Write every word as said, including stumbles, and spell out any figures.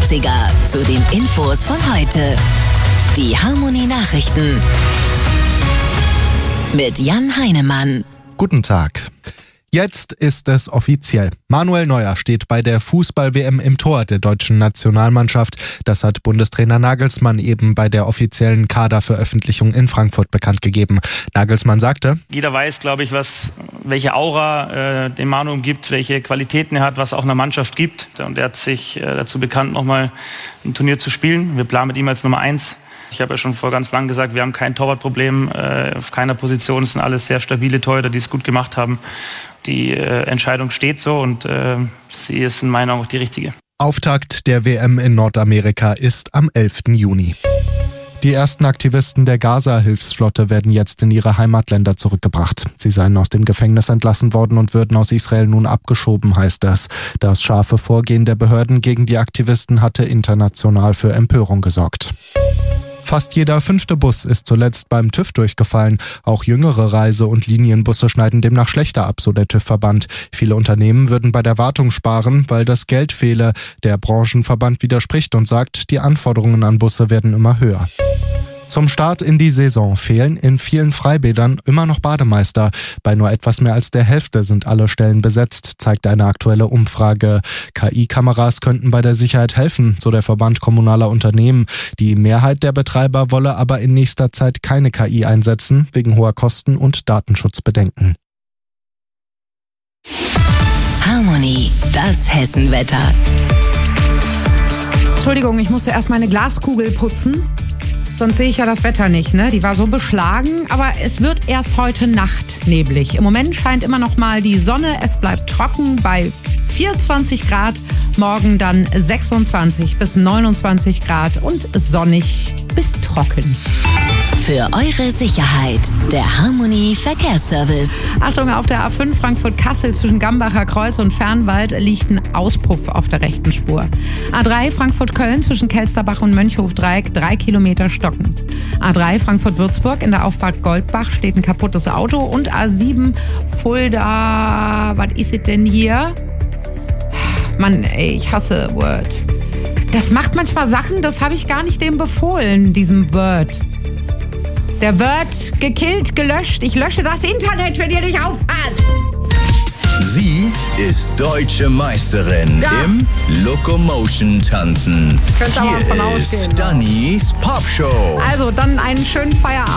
neunziger zu den Infos von heute. Die Harmony Nachrichten mit Jan Heinemann. Guten Tag. Jetzt ist es offiziell. Manuel Neuer steht bei der Fußball-W M im Tor der deutschen Nationalmannschaft. Das hat Bundestrainer Nagelsmann eben bei der offiziellen Kaderveröffentlichung in Frankfurt bekannt gegeben. Nagelsmann sagte: Jeder weiß, glaube ich, was, welche Aura äh, dem Manu umgibt, welche Qualitäten er hat, was auch einer Mannschaft gibt. Und er hat sich äh, dazu bekannt, nochmal ein Turnier zu spielen. Wir planen mit ihm als Nummer eins. Ich habe ja schon vor ganz lang gesagt, wir haben kein Torwartproblem äh, auf keiner Position. Es sind alles sehr stabile Torhüter, die es gut gemacht haben. Die äh, Entscheidung steht so und äh, sie ist in meinen Augen auch die richtige. Auftakt der W M in Nordamerika ist am elften Juni. Die ersten Aktivisten der Gaza-Hilfsflotte werden jetzt in ihre Heimatländer zurückgebracht. Sie seien aus dem Gefängnis entlassen worden und würden aus Israel nun abgeschoben, heißt es. Das scharfe Vorgehen der Behörden gegen die Aktivisten hatte international für Empörung gesorgt. Fast jeder fünfte Bus ist zuletzt beim TÜV durchgefallen. Auch jüngere Reise- und Linienbusse schneiden demnach schlechter ab, so der TÜV-Verband. Viele Unternehmen würden bei der Wartung sparen, weil das Geld fehle. Der Branchenverband widerspricht und sagt, die Anforderungen an Busse werden immer höher. Zum Start in die Saison fehlen in vielen Freibädern immer noch Bademeister. Bei nur etwas mehr als der Hälfte sind alle Stellen besetzt, zeigt eine aktuelle Umfrage. K I-Kameras könnten bei der Sicherheit helfen, so der Verband kommunaler Unternehmen. Die Mehrheit der Betreiber wolle aber in nächster Zeit keine K I einsetzen, wegen hoher Kosten und Datenschutzbedenken. Harmony, das Hessenwetter. Entschuldigung, ich musste erst meine Glaskugel putzen. Sonst sehe ich ja das Wetter nicht, ne? Die war so beschlagen, aber es wird erst heute Nacht neblig. Im Moment scheint immer noch mal die Sonne, es bleibt trocken bei vierundzwanzig Grad, morgen dann sechsundzwanzig bis neunundzwanzig Grad und sonnig bis trocken. Für eure Sicherheit, der Harmony Verkehrsservice. Achtung, auf der A fünf Frankfurt-Kassel zwischen Gambacher Kreuz und Fernwald liegt ein Auspuff auf der rechten Spur. A drei Frankfurt-Köln zwischen Kelsterbach und Mönchhofdreieck drei Kilometer stockend. A drei Frankfurt-Würzburg in der Auffahrt Goldbach steht ein kaputtes Auto und A sieben Fulda, was ist es denn hier? Mann, ey, ich hasse Word. Das macht manchmal Sachen, das habe ich gar nicht dem befohlen, diesem Word. Der wird gekillt, gelöscht. Ich lösche das Internet, wenn ihr nicht aufpasst. Sie ist deutsche Meisterin ja. im Locomotion-Tanzen. Könnt ihr Hier mal von ist ausgehen. Dannys Popshow. Also, dann einen schönen Feierabend.